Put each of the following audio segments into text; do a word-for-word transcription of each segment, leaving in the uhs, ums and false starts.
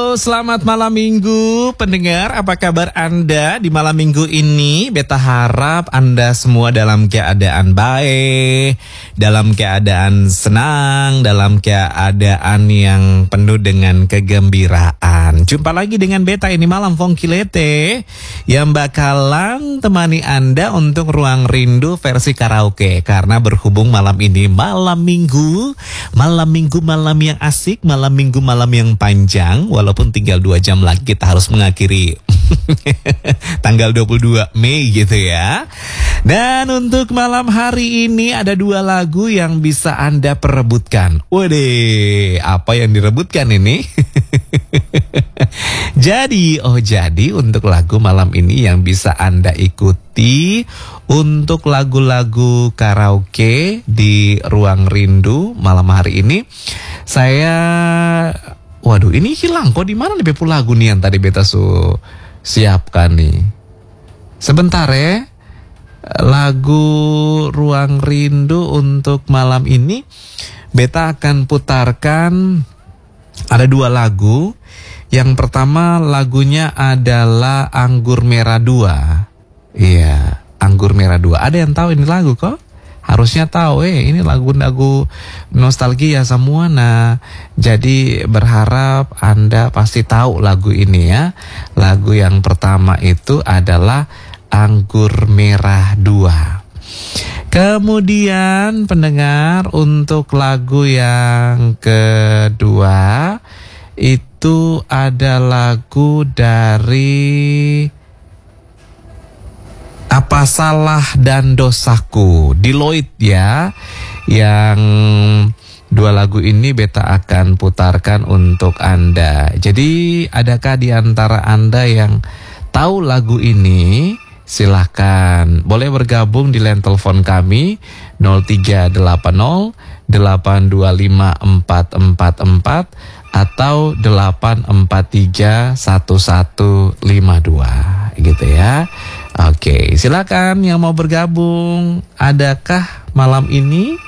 selamat malam minggu pendengar, apa kabar Anda di malam minggu ini? Beta harap Anda semua dalam keadaan baik, dalam keadaan senang, dalam keadaan yang penuh dengan kegembiraan. Jumpa lagi dengan Beta ini malam Fongkilete yang bakalan temani Anda untuk Ruang Rindu versi karaoke. Karena berhubung malam ini malam minggu, malam minggu malam yang asik, malam minggu malam yang panjang. Walaupun tinggal dua jam lagi kita harus mengakhiri tanggal dua puluh dua Mei gitu ya. Dan untuk malam hari ini ada dua lagu yang bisa Anda perebutkan. Waduh, apa yang direbutkan ini? Jadi, oh jadi untuk lagu malam ini yang bisa Anda ikuti untuk lagu-lagu karaoke di Ruang Rindu malam hari ini, saya, waduh ini hilang kok, di mana nih Bepu lagu nih yang tadi Beta su siapkan nih. Sebentar ya, lagu Ruang Rindu untuk malam ini Beta akan putarkan ada dua lagu. Yang pertama lagunya adalah Anggur Merah dua. Iya, Anggur Merah dua. Ada yang tahu ini lagu kok? Harusnya tahu eh ini lagu-lagu nostalgia semua. Nah, jadi berharap Anda pasti tahu lagu ini ya. Lagu yang pertama itu adalah Anggur Merah dua. Kemudian pendengar, untuk lagu yang kedua itu ada lagu dari Apa Salah dan Dosaku, Deloitte ya. Yang dua lagu ini Beta akan putarkan untuk Anda. Jadi adakah di antara Anda yang tahu lagu ini? Silahkan, boleh bergabung di line telepon kami nol tiga delapan nol delapan dua lima empat empat empat atau delapan empat tiga satu satu lima dua gitu ya. Oke, silakan yang mau bergabung. Adakah malam ini?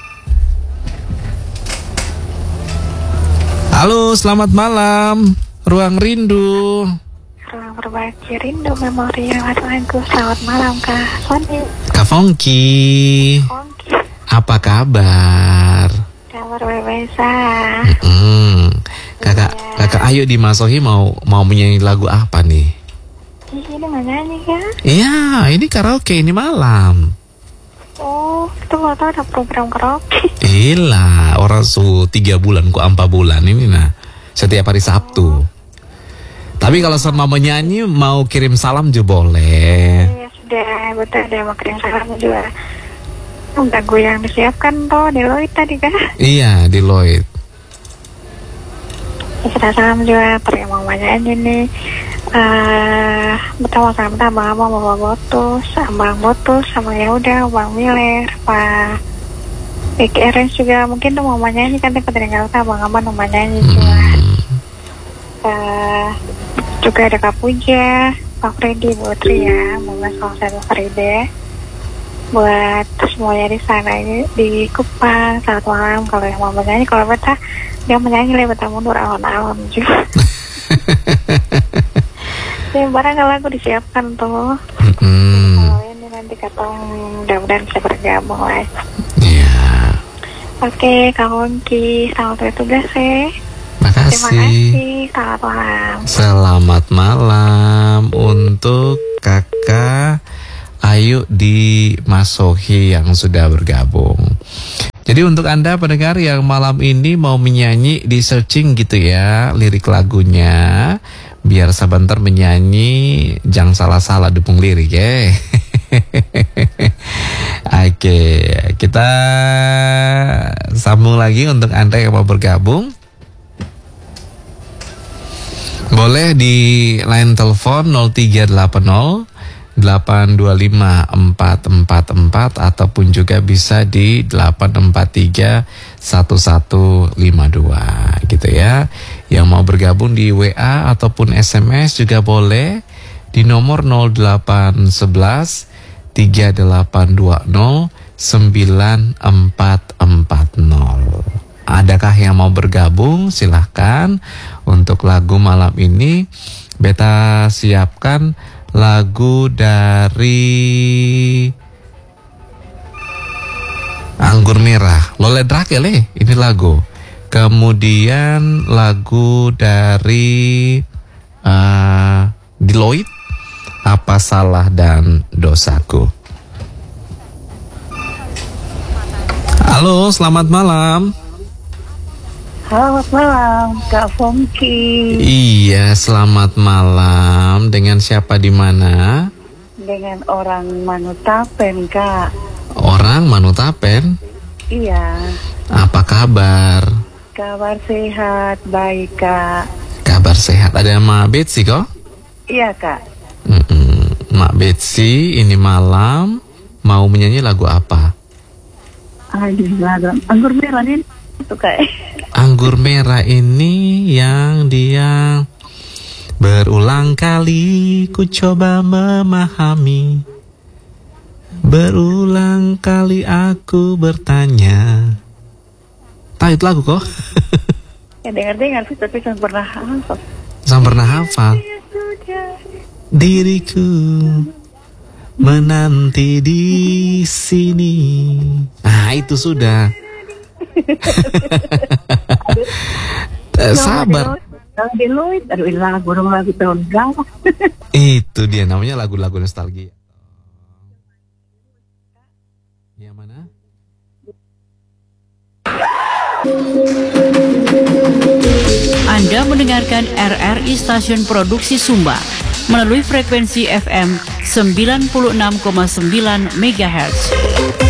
Halo, selamat malam Ruang Rindu. Ruang berbagi rindu memori yang lagu. Selamat malam Kak Foni. Kak Fongki. Fongki. Apa kabar? Kabar biasa. Hmm. Kakak, Ya. kakak Ayu di Masohi mau mau menyanyi lagu apa nih? Di sini mau nyanyi kan? Iya, ini karaoke ini malam. Oh, itu mau tahu ada program karaoke. Iya, orang su tiga bulan ku empat bulan ini nah setiap hari Sabtu. Tapi kalau sama menyanyi mau kirim salam juga boleh. Ya sudah, betul ada mau kirim salam juga. Lagu yang disiapkan tuh Deloitte tadi kan? Iya, Deloitte. Kita salam juga pada yang mau nyanyi nih. Uh, betul sama Abang Abang Bapak Botus, Abang Botus sama ya udah Bang Miler, Pak Vicky Erens juga mungkin tuh mau nyanyi kan, tapi ketinggalan Abang Abang mau nyanyi juga. Uh, juga ada Kak Puja, Pak Freddy, Bu Tria, Mama Salsa Fride, buat semuanya di sana ini di Kupang. Selamat malam. Kalau yang mau menyanyi, kalau Beta dia menyanyi lebih Beta mundur alon-alon juga. Ya barang lagu disiapkan tuh. Mm-hmm. Kalau ini nanti katong mudah-mudahan bisa bergabung lah. Iya. Oke, Kak Wongki, selamat bertugas ya. Makasih. Terima kasih. Selamat malam. Selamat malam untuk kakak Ayu di Masohi yang sudah bergabung. Jadi untuk Anda pendengar yang malam ini mau menyanyi, di searching gitu ya lirik lagunya, biar sebentar menyanyi jangan salah-salah dukung lirik ya. Oke, kita sambung lagi untuk Anda yang mau bergabung. Boleh di line telepon nol tiga delapan nol delapan dua lima empat empat empat ataupun juga bisa di delapan empat tiga satu satu lima dua gitu ya. Yang mau bergabung di W A ataupun S M S juga boleh di nomor nol delapan satu satu tiga delapan dua nol sembilan empat empat nol. adakah yang mau bergabung? Silahkan. Untuk lagu malam ini beta siapkan lagu dari Anggur Merah, Lole Drakele ini lagu. Kemudian lagu dari uh, Deloitte, Apa Salah dan Dosaku. Halo, selamat malam. Selamat malam, Kak Fongki. Iya, selamat malam. Dengan siapa di mana? Dengan orang Manutapen, Kak. Orang Manutapen? Iya. Apa kabar? Kabar sehat, baik, Kak. Kabar sehat. Ada Mak Betsy kok? Iya, Kak. Mm-mm. Mak Betsy, ini malam mau menyanyi lagu apa? Aduh, lagu Anggur Merah nih, itu Kak. Anggur Merah ini yang dia berulang kali ku coba memahami, berulang kali aku bertanya. Tahu itu lagu kok? Ya dengar-dengar sih, tapi saya pernah hafal. Saya pernah hafal. Diriku menanti di sini. Ah, itu sudah. Sabar. Kalau Deloitte, aduh ini lagu dong, lagu tahun berapa? Itu dia namanya lagu-lagu nostalgia. Yang mana? Anda mendengarkan R R I Stasiun Produksi Sumba melalui frekuensi F M sembilan puluh enam koma sembilan megahertz.